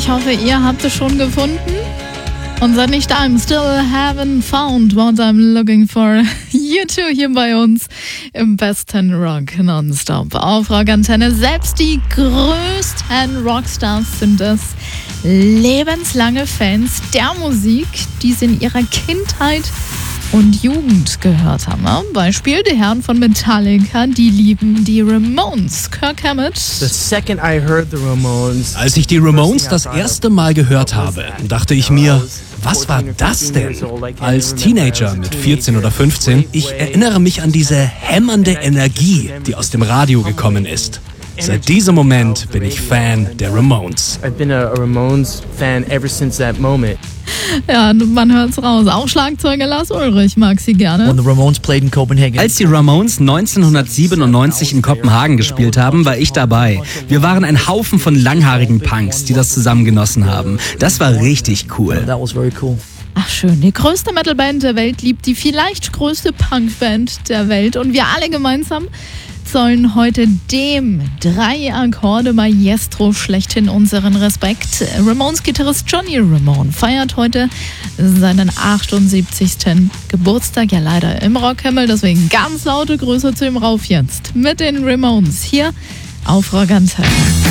Ich hoffe, ihr habt es schon gefunden. Und seid nicht I'm still haven't found what I'm looking for. You too hier bei uns im besten Rock Nonstop auf Rockantenne. Selbst die größten Rockstars sind es. Lebenslange Fans der Musik, die sie in ihrer Kindheit und Jugend gehört haben. Beispiel die Herren von Metallica, die lieben die Ramones. Kirk Hammett. Als ich die Ramones das erste Mal gehört habe, dachte ich mir, was war das denn? Als Teenager mit 14 oder 15, ich erinnere mich an diese hämmernde Energie, die aus dem Radio gekommen ist. Seit diesem Moment bin ich Fan der Ramones. I've been a Ramones fan ever since that moment. Ja, man hört's raus. Auch Schlagzeuger Lars Ulrich mag sie gerne. When the Ramones played in Copenhagen. Als die Ramones 1997 in Kopenhagen gespielt haben, war ich dabei. Wir waren ein Haufen von langhaarigen Punks, die das zusammen genossen haben. Das war richtig cool. That was very cool. Ach schön, die größte Metalband der Welt liebt die vielleicht größte Punkband der Welt. Und wir alle gemeinsam zollen heute dem 3-Akkorde-Maestro schlechthin unseren Respekt. Ramones-Gitarrist Johnny Ramone feiert heute seinen 78. Geburtstag. Ja, leider im Rockhimmel, deswegen ganz laute Grüße zu ihm rauf jetzt mit den Ramones hier auf Rockantenne.